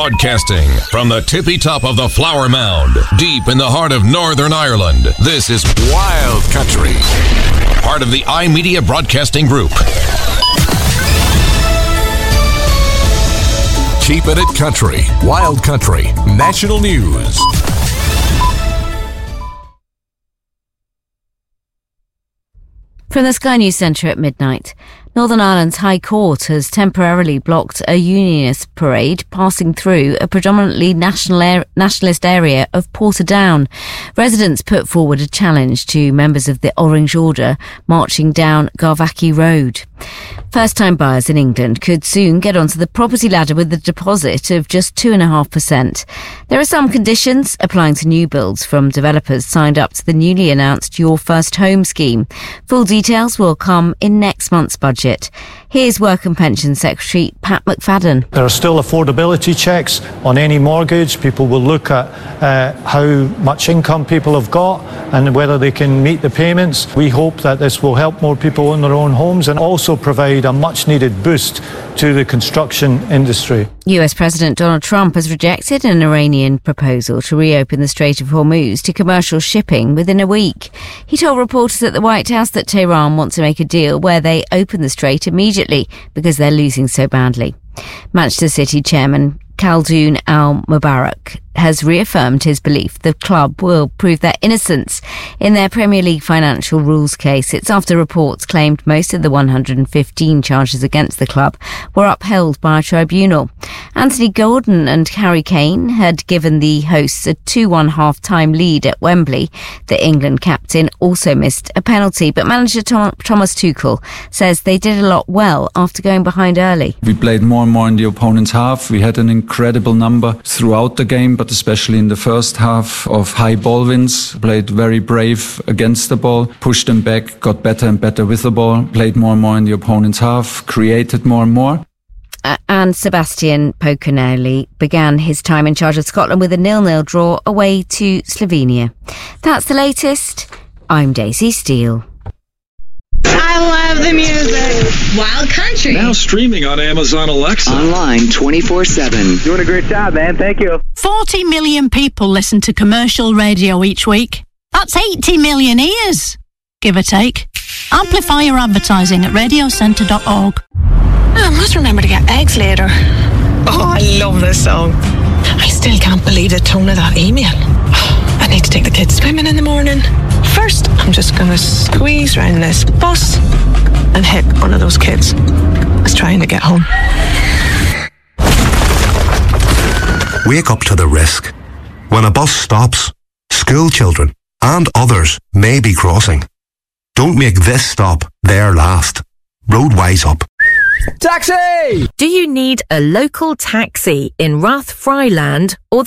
Broadcasting from the tippy top of the Flower Mound, deep in the heart of Northern Ireland, this is Wild Country, part of the iMedia Broadcasting Group. Keep it country. Wild Country. National News. From the Sky News Centre at midnight. Northern Ireland's High Court has temporarily blocked a unionist parade passing through a predominantly nationalist area of Portadown. Residents put forward a challenge to members of the Orange Order marching down Garvackie Road. First-time buyers in England could soon get onto the property ladder with a deposit of just 2.5%. There are some conditions applying to new builds from developers signed up to the newly announced Your First Home scheme. Full details will come in next month's budget. Here's Work and Pension Secretary Pat McFadden. There are still affordability checks on any mortgage. People will look at how much income people have got and whether they can meet the payments. We hope that this will help more people own their own homes and also provide a much-needed boost to the construction industry. US President Donald Trump has rejected an Iranian proposal to reopen the Strait of Hormuz to commercial shipping within a week. He told reporters at the White House that Tehran wants to make a deal where they open the strait immediately because they're losing so badly. Manchester City chairman Khaldoon Al-Mubarak has reaffirmed his belief the club will prove their innocence in their Premier League financial rules case. It's after reports claimed most of the 115 charges against the club were upheld by a tribunal. Anthony Gordon and Harry Kane had given the hosts a 2-1 half-time lead at Wembley. The England captain also missed a penalty, but manager Thomas Tuchel says they did a lot well after going behind early. We played more and more in the opponent's half. We had an incredible number throughout the game, but especially in the first half of high ball wins. Played very brave against the ball, pushed them back, got better and better with the ball, played more and more in the opponent's half, created more and more. And Sebastian Pocanelli began his time in charge of Scotland with a 0-0 draw away to Slovenia. That's the latest. I'm Daisy Steele. I love the music. Wild Country. Now streaming on Amazon Alexa. Online 24/7. Doing a great job, man. Thank you. 40 million people listen to commercial radio each week. That's 80 million ears, give or take. Amplify your advertising at radiocentre.org. I must remember to get eggs later. Oh, I love this song. I still can't believe the tone of that email. I need to take the kids swimming in the morning. First, I'm just going to squeeze around this bus and hit one of those kids that's trying to get home. Wake up to the risk. When a bus stops, school children and others may be crossing. Don't make this stop their last. Roadwise up. Taxi! Do you need a local taxi in Rathfryland or the